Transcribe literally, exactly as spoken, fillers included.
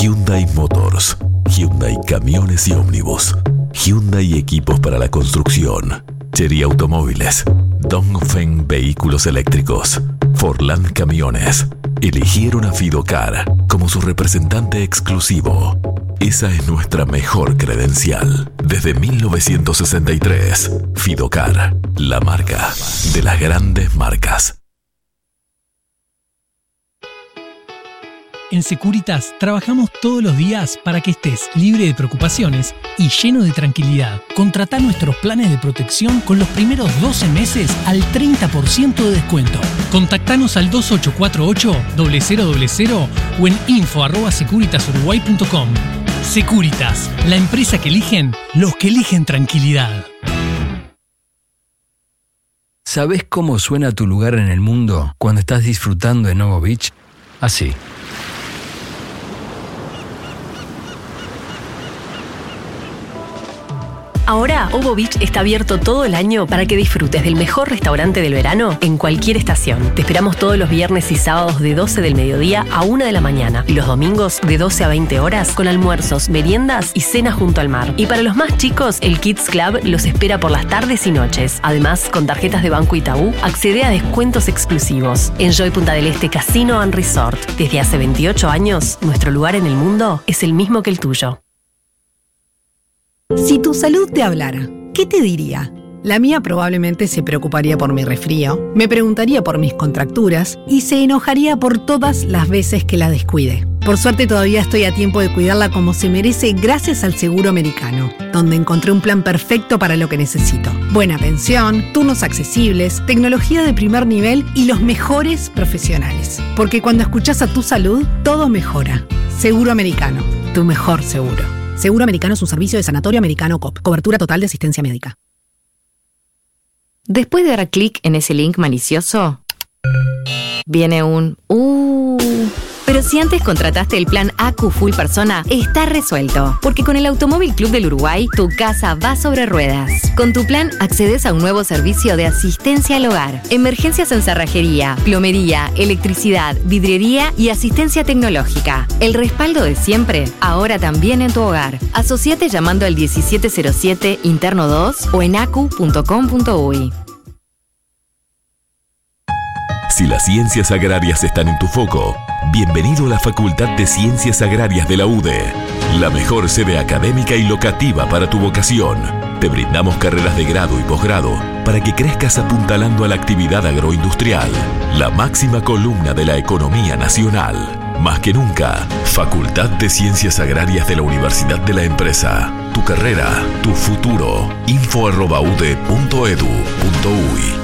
Hyundai Motors, Hyundai Camiones y Ómnibus, Hyundai Equipos para la Construcción, Chery Automóviles, Dongfeng Vehículos Eléctricos, Forland Camiones. Eligieron a Fidocar como su representante exclusivo. Esa es nuestra mejor credencial. Desde mil novecientos sesenta y tres, Fidocar, la marca de las grandes marcas. En Securitas trabajamos todos los días para que estés libre de preocupaciones y lleno de tranquilidad. Contratá nuestros planes de protección con los primeros doce meses al treinta por ciento de descuento. Contactanos al dos ocho cuatro ocho, cero cero cero cero o en info arroba securitasuruguay punto com. Securitas, la empresa que eligen los que eligen tranquilidad. ¿Sabés cómo suena tu lugar en el mundo cuando estás disfrutando de Novo Beach? Así. Ahora, Ovo Beach está abierto todo el año para que disfrutes del mejor restaurante del verano en cualquier estación. Te esperamos todos los viernes y sábados de doce del mediodía a una de la mañana y los domingos de doce a veinte horas con almuerzos, meriendas y cenas junto al mar. Y para los más chicos, el Kids Club los espera por las tardes y noches. Además, con tarjetas de Banco Itaú, accede a descuentos exclusivos. Enjoy Punta del Este Casino and Resort. Desde hace veintiocho años, nuestro lugar en el mundo es el mismo que el tuyo. Si tu salud te hablara, ¿qué te diría? La mía probablemente se preocuparía por mi resfrío, me preguntaría por mis contracturas y se enojaría por todas las veces que la descuide. Por suerte todavía estoy a tiempo de cuidarla como se merece gracias al Seguro Americano, donde encontré un plan perfecto para lo que necesito. Buena pensión, turnos accesibles, tecnología de primer nivel y los mejores profesionales. Porque cuando escuchas a tu salud, todo mejora. Seguro Americano, tu mejor seguro. Seguro Americano es un servicio de Sanatorio Americano C O P. Cobertura total de asistencia médica. Después de dar clic en ese link malicioso, viene un Uh. Pero si antes contrataste el plan A Q Full Persona, está resuelto. Porque con el Automóvil Club del Uruguay, tu casa va sobre ruedas. Con tu plan accedes a un nuevo servicio de asistencia al hogar, emergencias en cerrajería, plomería, electricidad, vidriería y asistencia tecnológica. El respaldo de siempre, ahora también en tu hogar. Asociate llamando al diecisiete cero siete interno dos o en acu punto com punto uy. Si las ciencias agrarias están en tu foco, bienvenido a la Facultad de Ciencias Agrarias de la U D E, la mejor sede académica y locativa para tu vocación. Te brindamos carreras de grado y posgrado para que crezcas apuntalando a la actividad agroindustrial, la máxima columna de la economía nacional. Más que nunca, Facultad de Ciencias Agrarias de la Universidad de la Empresa. Tu carrera, tu futuro. info arroba ude punto edu punto uy.